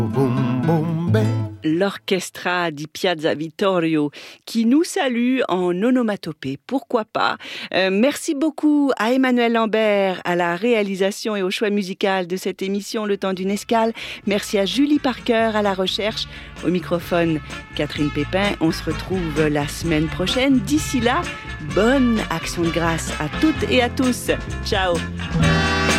L'Orchestra di Piazza Vittorio qui nous salue en onomatopée, pourquoi pas. Merci beaucoup à Emmanuel Lambert à la réalisation et au choix musical de cette émission Le Temps d'une escale. Merci à Julie Parker à la recherche. Au microphone, Catherine Pépin. On se retrouve la semaine prochaine. D'ici là, bonne action de grâce à toutes et à tous. Ciao.